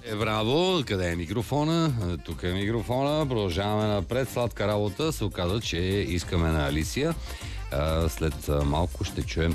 Браво! Къде е микрофона? Тук е микрофона. Продължаваме напред. Сладка работа. Се оказа, че искаме на Алисия. След малко ще чуем